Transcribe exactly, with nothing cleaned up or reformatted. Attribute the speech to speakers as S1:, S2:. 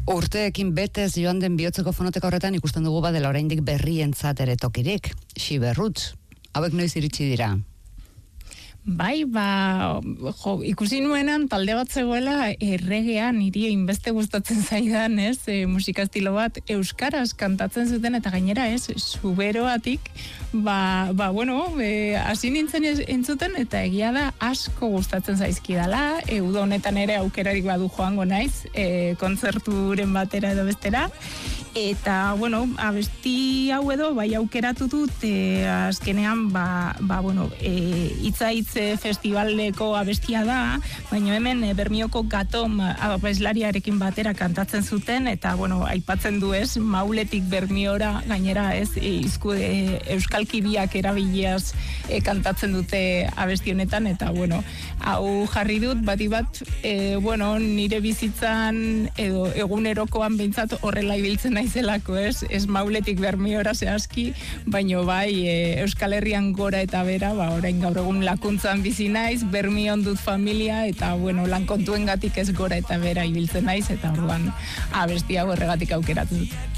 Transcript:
S1: Urteekin betez joan den bihotzeko fonoteka horretan ikusten dugu badela oraindik berrientzat ere tokirik, Xiberrutz. Hauek noiz iritsi dira?
S2: Bai, ba, jo, ikusi nuenan talde bat zegoela erregea niri inbeste gustatzen zaidan, ez, e, musika estilo bat euskaraz kantatzen zuten eta gainera, ez, zuberoatik, ba, ba bueno, e, hasi nintzen entzuten eta egia da asko gustatzen zaizkidala, e, uda honetan ere aukerarik badu joango naiz, e, kontzerturen batera edo bestera, eta, bueno, abesti hau edo, bai aukeratu dut, e, azkenean, ba, ba bueno, e, itzaitz festivaleko abestia da, baina hemen e, Bermioko Gatom abeslariarekin batera kantatzen zuten, eta, bueno, aipatzen du ez, Mauletik Bermiora, gainera ez, e, izku, e, euskalki biak erabiliaz e, kantatzen dute abesti honetan, eta, bueno, hau jarri dut, bati bat, e, bueno, nire bizitzan edo egunerokoan behintzat horrela ibiltzen naizelako, ez, ez Mauletik Bermiora zehazki, baino bai, e, Euskal Herrian gora eta bera, ba, orain gaur egun lakuntzan bizi naiz, Bermion dut familia, eta, bueno, lan kontuengatik ez gora eta bera ibiltzen naiz, eta orduan abesti hau horregatik aukeratu dut.